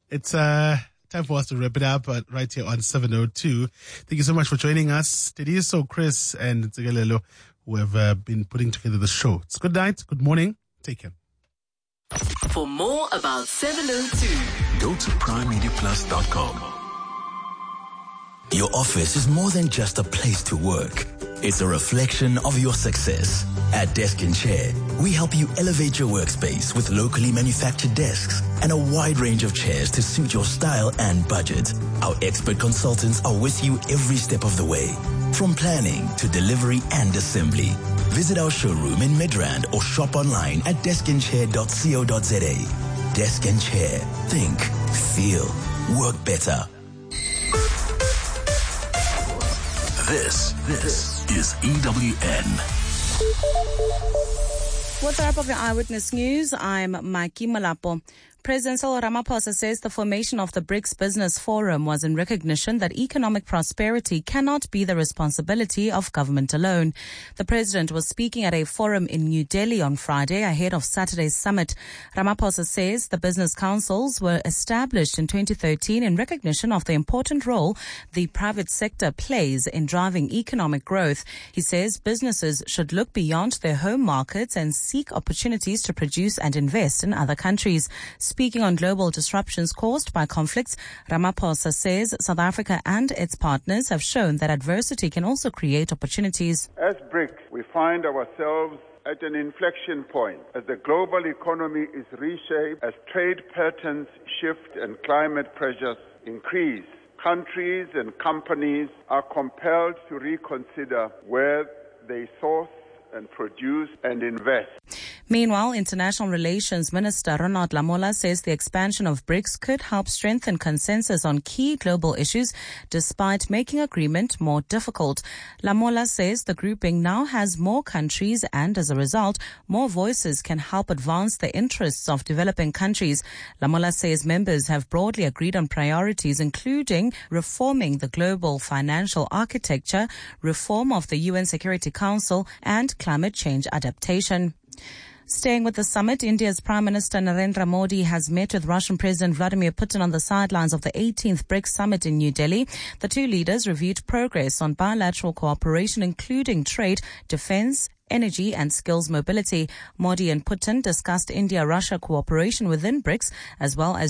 It's time for us to wrap it up right here on 702. Thank you so much for joining us. Tediso, Chris, and Tsigelelo, who have been putting together the show. It's good night, good morning. Take care. For more about 702, go to primemediaplus.com. Your office is more than just a place to work. It's a reflection of your success. At Desk and Chair, we help you elevate your workspace with locally manufactured desks and a wide range of chairs to suit your style and budget. Our expert consultants are with you every step of the way, from planning to delivery and assembly. Visit our showroom in Midrand or shop online at deskandchair.co.za. Desk and Chair. Think, feel, work better. This is EWN. What's the wrap of your Eyewitness News? I'm Maki Malapo. President Cyril Ramaphosa says the formation of the BRICS Business Forum was in recognition that economic prosperity cannot be the responsibility of government alone. The president was speaking at a forum in New Delhi on Friday ahead of Saturday's summit. Ramaphosa says the business councils were established in 2013 in recognition of the important role the private sector plays in driving economic growth. He says businesses should look beyond their home markets and seek opportunities to produce and invest in other countries. Speaking on global disruptions caused by conflicts, Ramaphosa says South Africa and its partners have shown that adversity can also create opportunities. As BRICS, we find ourselves at an inflection point as the global economy is reshaped, as trade patterns shift and climate pressures increase. Countries and companies are compelled to reconsider where they source and produce and invest. Meanwhile, International Relations Minister Ronald Lamola says the expansion of BRICS could help strengthen consensus on key global issues despite making agreement more difficult. Lamola says the grouping now has more countries and as a result, more voices can help advance the interests of developing countries. Lamola says members have broadly agreed on priorities including reforming the global financial architecture, reform of the UN Security Council and climate change adaptation. Staying with the summit, India's Prime Minister Narendra Modi has met with Russian President Vladimir Putin on the sidelines of the 18th BRICS summit in New Delhi. The two leaders reviewed progress on bilateral cooperation, including trade, defense, energy and skills mobility. Modi and Putin discussed India-Russia cooperation within BRICS as well as